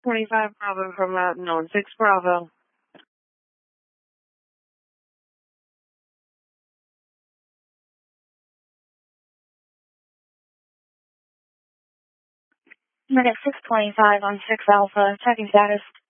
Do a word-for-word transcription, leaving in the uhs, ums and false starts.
twenty-five Bravo from Mountain on six Bravo. Minute six twenty-five on six Alpha, checking status.